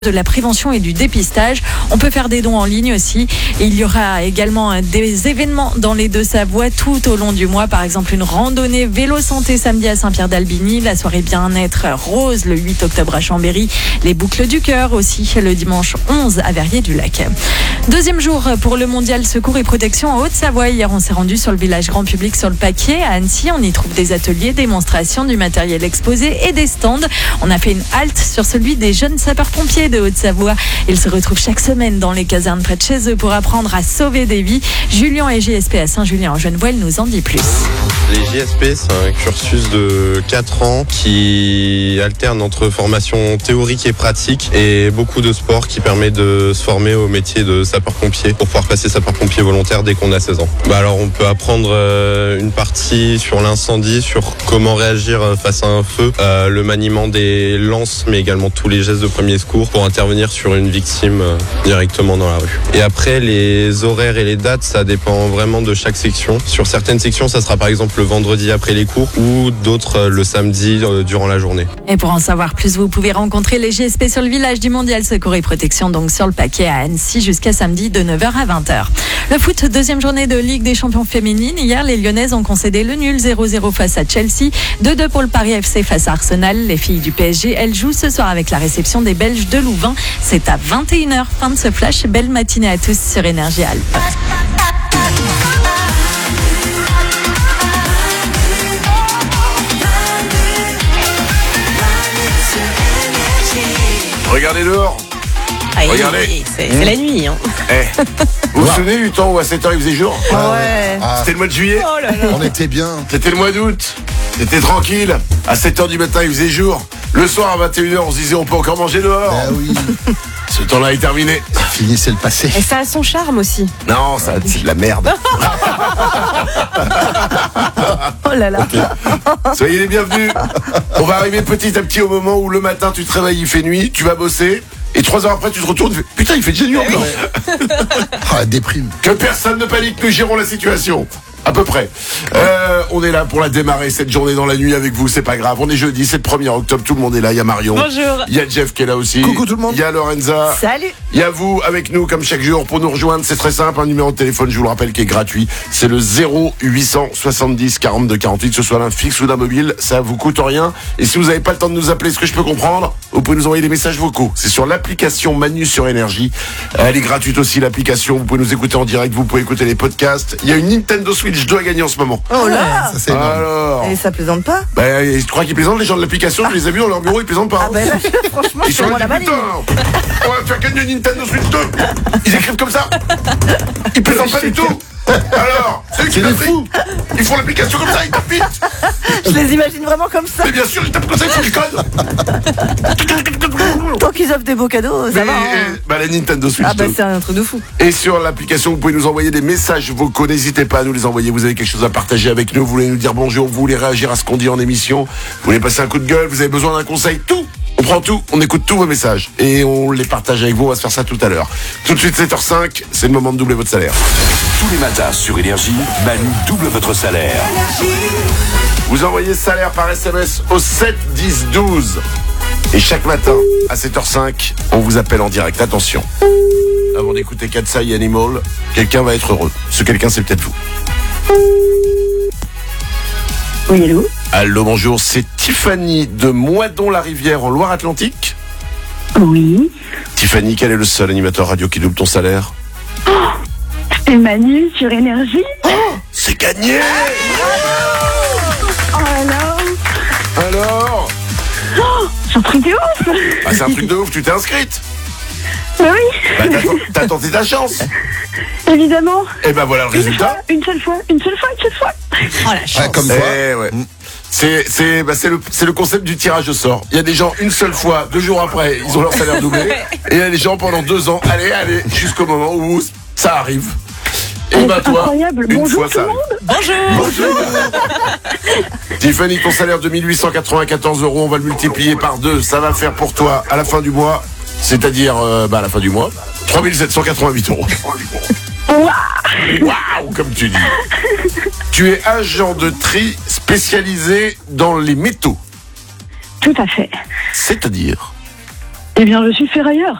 de la prévention et du dépistage. On peut faire des dons en ligne aussi. Et il y aura également des événements dans les Deux-Savoie tout au long du mois. Par exemple, une randonnée vélo santé samedi à Saint-Pierre-d'Albigny, la soirée bien-être rose le 8 octobre à Chambéry, les boucles du cœur aussi le dimanche 11 à Verrier-du-Lac. Deuxième jour pour le mondial secours et protection en Haute-Savoie. Hier, on s'est rendu sur le village grand public sur le Paquier à Annecy. On y trouve des ateliers, démonstrations, du matériel exposé et des stands. On a fait une halte sur celui des jeunes sapeurs-pompiers de Haute-Savoie. Ils se retrouvent chaque semaine dans les casernes près de chez eux pour apprendre à sauver des vies. Julien et JSP à Saint-Julien-en-Genevois, nous en dit plus. Les JSP, c'est un cursus de 4 ans qui alterne entre formation théorique et pratique et beaucoup de sport qui permet de se former au métier de sapeur-pompier pour pouvoir passer sapeur-pompier volontaire dès qu'on a 16 ans. Alors on peut apprendre une partie sur l'incendie, sur comment réagir face à un feu, le maniement des lances mais également tous les gestes de premier secours pour intervenir sur une victime directement dans la rue. Et après les horaires et les dates, ça dépend vraiment de chaque section. Sur certaines sections, ça sera par exemple le vendredi après les cours ou d'autres le samedi durant la journée. Et pour en savoir plus, vous pouvez rencontrer les GSP sur le village du Mondial Secours et Protection, donc sur le Paquier à Annecy jusqu'à samedi de 9h à 20h. Le foot, deuxième journée de Ligue des Champions féminines. Hier, les Lyonnaises ont concédé le nul 0-0 face à Chelsea, 2-2 pour le Paris FC face à Arsenal. Les filles du PSG, elles jouent ce soir avec la réception des Belges de Louvain. C'est à 21h. Fin de ce flash. Belle matinée à tous sur Énergie Alpes. Regardez dehors. Regardez. C'est la nuit. Hein. Vous vous souvenez du temps où à 7h il faisait jour? Ouais. C'était le mois de juillet. Oh là là. On était bien. C'était le mois d'août. C'était tranquille. À 7h du matin il faisait jour. Le soir à 21h on se disait on peut encore manger dehors. Ah oui, Ce temps-là est terminé. fini, c'est le passé. Et ça a son charme aussi. Non, ça c'est de la merde. Oh là là. Soyez les bienvenus. On va arriver petit à petit au moment où le matin tu te réveilles, il fait nuit, tu vas bosser. Et 3 heures après, tu te retournes, tu fais, putain, il fait déjà nuit encore. Ah, déprime. Que personne ne panique, nous gérons la situation. À peu près. On est là pour la démarrer cette journée dans la nuit avec vous, c'est pas grave. On est jeudi, c'est le 1er octobre, tout le monde est là. Il y a Marion. Bonjour. Il y a Jeff qui est là aussi. Coucou tout le monde. Il y a Lorenza. Salut. Il y a vous avec nous comme chaque jour pour nous rejoindre. C'est très simple, un numéro de téléphone, je vous le rappelle, qui est gratuit. C'est le 0870 42 48. Que ce soit d'un fixe ou d'un mobile, ça vous coûte rien. Et si vous n'avez pas le temps de nous appeler, ce que je peux comprendre, vous pouvez nous envoyer des messages vocaux. C'est sur l'application Manu sur Énergie. Elle est gratuite aussi, l'application. Vous pouvez nous écouter en direct, vous pouvez écouter les podcasts. Il y a une Nintendo Switch 2 à gagner en ce moment. Oh là. Ça, c'est énorme. Alors, Et ça plaisante pas? je crois qu'ils plaisantent les gens de l'application, je les ai vus dans leur bureau, ils plaisantent pas. Ah ben là, franchement, Ils c'est sont moi là, la putain, manie. on va faire gagner une Nintendo Switch 2. Ils écrivent comme ça. Ils plaisantent pas du tout. Alors, c'est eux qui l'ont pris. Ils font l'application comme ça, ils tapent vite. Je les imagine vraiment comme ça. Mais bien sûr, ils tapent comme ça, ils font du code. Tant qu'ils offrent des beaux cadeaux, ça va. Hein. La Nintendo Switch Ah bah 2. c'est un truc de fou. Et sur l'application, vous pouvez nous envoyer des messages vocaux. N'hésitez pas à nous les envoyer. Vous avez quelque chose à partager avec nous. Vous voulez nous dire bonjour. Vous voulez réagir à ce qu'on dit en émission. Vous voulez passer un coup de gueule. Vous avez besoin d'un conseil. Tout. On prend tout. On écoute tous vos messages. Et on les partage avec vous. On va se faire ça tout à l'heure. Tout de suite, 7h05. C'est le moment de doubler votre salaire. Tous les matins sur Énergie, Manu double votre salaire. Vous envoyez ce salaire par SMS au 7 10 12. Et chaque matin, à 7h05, on vous appelle en direct. Attention. Avant d'écouter Katsai Animal, quelqu'un va être heureux. Ce quelqu'un, c'est peut-être vous. Oui, allô? Allô, bonjour, c'est Tiffany de Moidon-la-Rivière en Loire-Atlantique. Oui, Tiffany, quel est le seul animateur radio qui double ton salaire? c'est Manu sur Énergie. C'est gagné. Oh là là, Alors c'est un truc de ouf. c'est un truc de ouf, tu t'es inscrite. Mais oui, Bah, t'as tenté ta chance. évidemment. Et ben voilà le résultat. Une seule fois. Oh la chance. Ah, comme quoi. Ouais. C'est le concept du tirage au sort. Il y a des gens une seule fois, 2 jours après, ils ont leur salaire doublé. Et il y a des gens pendant 2 ans, allez, jusqu'au moment où ça arrive. Et bah toi, Incroyable. une Bonjour fois tout ça le arrive. monde. Bonjour. Tiffany, ton salaire de 1894 €, on va le multiplier par 2. Ça va faire pour toi à la fin du mois, c'est-à-dire à la fin du mois, 3788 €. Waouh, comme tu dis. Tu es agent de tri spécialisé dans les métaux. Tout à fait. C'est-à-dire Eh bien, je suis ferrailleur.